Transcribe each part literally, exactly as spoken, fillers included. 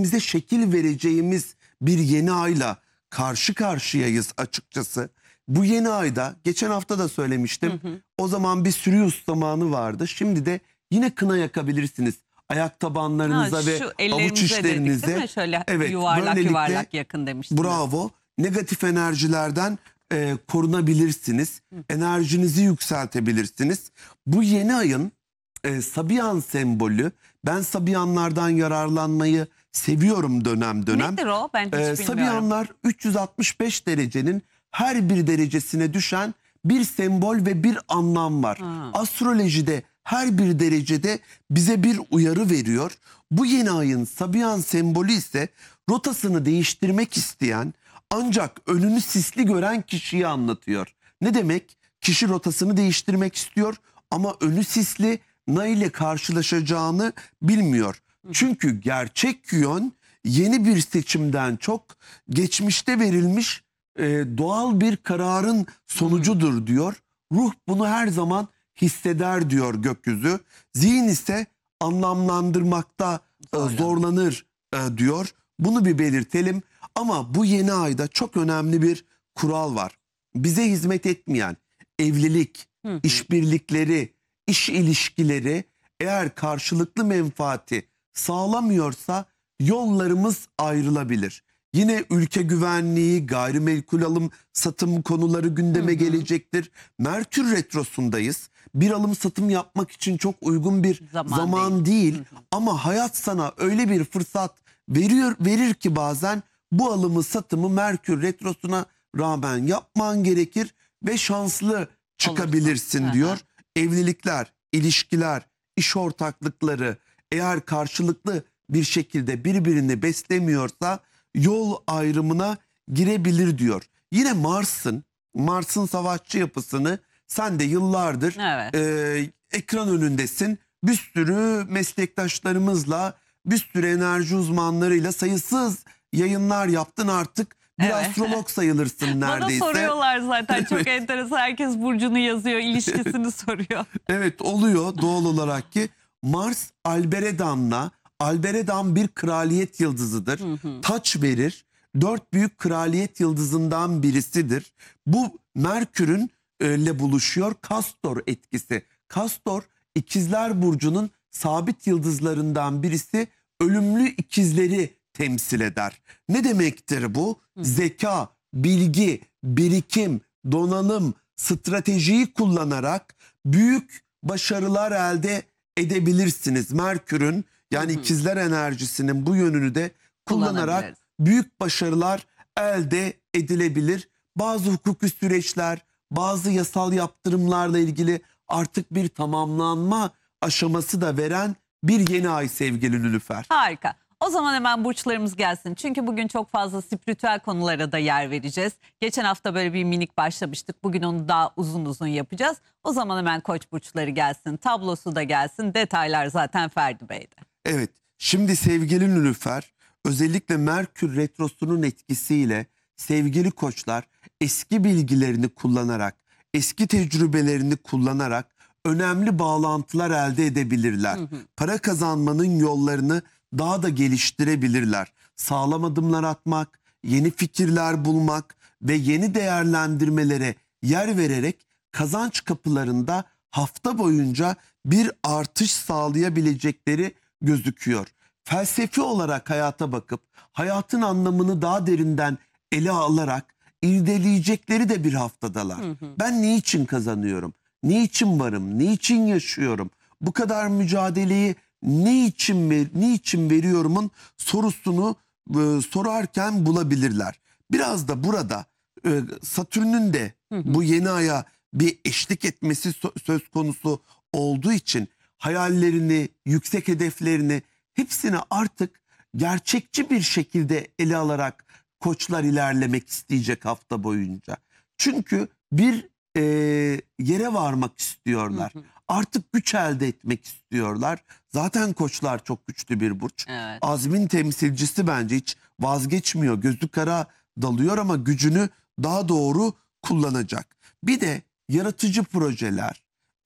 kendimize şekil vereceğimiz bir yeni ayla karşı karşıyayız açıkçası. Bu yeni ayda geçen hafta da söylemiştim. Hı hı. O zaman bir Sirius zamanı vardı. Şimdi de yine kına yakabilirsiniz. Ayak tabanlarınıza ha, ve avuç içlerinize. Dedik, Şöyle evet, yuvarlak yuvarlak yakın demiştim. Bravo. Negatif enerjilerden e, korunabilirsiniz. Hı. Enerjinizi yükseltebilirsiniz. Bu yeni ayın e, Sabian sembolü. Ben Sabianlardan yararlanmayı seviyorum dönem dönem. Nedir o? Ben hiç ee, bilmiyorum. Sabianlar üç yüz altmış beş derecenin her bir derecesine düşen bir sembol ve bir anlam var. Ha. Astrolojide her bir derecede bize bir uyarı veriyor. Bu yeni ayın Sabian sembolü ise rotasını değiştirmek isteyen ancak önünü sisli gören kişiyi anlatıyor. Ne demek? Kişi rotasını değiştirmek istiyor ama önü sisli, ne ile karşılaşacağını bilmiyor. Çünkü gerçek yön yeni bir seçimden çok geçmişte verilmiş e, doğal bir kararın sonucudur diyor. Ruh bunu her zaman hisseder diyor gökyüzü. Zihin ise anlamlandırmakta e, zorlanır e, diyor. Bunu bir belirtelim. Ama bu yeni ayda çok önemli bir kural var. Bize hizmet etmeyen evlilik, işbirlikleri, iş ilişkileri eğer karşılıklı menfaati sağlamıyorsa yollarımız ayrılabilir. Yine ülke güvenliği, gayrimenkul alım satım konuları gündeme hı hı. gelecektir. Merkür retrosundayız. Bir alım satım yapmak için çok uygun bir zaman, zaman değil. değil. Hı hı. Ama hayat sana öyle bir fırsat veriyor verir ki bazen bu alımı satımı Merkür retrosuna rağmen yapman gerekir ve şanslı çıkabilirsin Olursun. diyor. Hı hı. Evlilikler, ilişkiler, iş ortaklıkları eğer karşılıklı bir şekilde birbirini beslemiyorsa yol ayrımına girebilir diyor. Yine Mars'ın, Mars'ın savaşçı yapısını sen de yıllardır evet. e, ekran önündesin. Bir sürü meslektaşlarımızla, bir sürü enerji uzmanlarıyla sayısız yayınlar yaptın artık. Bir evet. astrolog sayılırsın neredeyse. Bana soruyorlar zaten evet. çok enteresan. Herkes burcunu yazıyor, ilişkisini soruyor. Evet oluyor doğal olarak ki. Mars Alberedan'la, Alberedan bir kraliyet yıldızıdır. Hı hı. Taç verir. Dört büyük kraliyet yıldızından birisidir. Bu Merkür'ün ile buluşuyor. Kastor etkisi. Kastor İkizler Burcu'nun sabit yıldızlarından birisi, ölümlü ikizleri temsil eder. Ne demektir bu? Hı. Zeka, bilgi, birikim, donanım, stratejiyi kullanarak büyük başarılar elde edebilirsiniz. Merkür'ün yani hı hı. ikizler enerjisinin bu yönünü de kullanarak büyük başarılar elde edilebilir. Bazı hukuki süreçler, bazı yasal yaptırımlarla ilgili artık bir tamamlanma aşaması da veren bir yeni ay sevgili Nilüfer. Harika. O zaman hemen burçlarımız gelsin. Çünkü bugün çok fazla spiritüel konulara da yer vereceğiz. Geçen hafta böyle bir minik başlamıştık. Bugün onu daha uzun uzun yapacağız. O zaman hemen koç burçları gelsin. Tablosu da gelsin. Detaylar zaten Ferdi Bey'de. Evet. Şimdi sevgili Nilüfer, özellikle Merkür retrosunun etkisiyle sevgili koçlar eski bilgilerini kullanarak, eski tecrübelerini kullanarak önemli bağlantılar elde edebilirler. Hı hı. Para kazanmanın yollarını daha da geliştirebilirler. Sağlam adımlar atmak, yeni fikirler bulmak ve yeni değerlendirmelere yer vererek kazanç kapılarında hafta boyunca bir artış sağlayabilecekleri gözüküyor. Felsefi olarak hayata bakıp hayatın anlamını daha derinden ele alarak irdeleyecekleri de bir haftadalar. Hı hı. Ben niçin kazanıyorum? Niçin varım? Niçin yaşıyorum? Bu kadar mücadeleyi niçin, ver, niçin veriyorumun sorusunu e, sorarken bulabilirler. Biraz da burada e, Satürn'ün de hı hı. bu yeni aya bir eşlik etmesi söz konusu olduğu için hayallerini, yüksek hedeflerini hepsini artık gerçekçi bir şekilde ele alarak koçlar ilerlemek isteyecek hafta boyunca. Çünkü bir e, yere varmak istiyorlar. Hı hı. Artık güç elde etmek istiyorlar. Zaten koçlar çok güçlü bir burç. Evet. Azmin temsilcisi bence hiç vazgeçmiyor. Gözü kara dalıyor ama gücünü daha doğru kullanacak. Bir de yaratıcı projeler,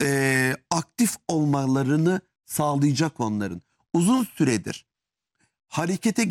e, aktif olmalarını sağlayacak onların. Uzun süredir harekete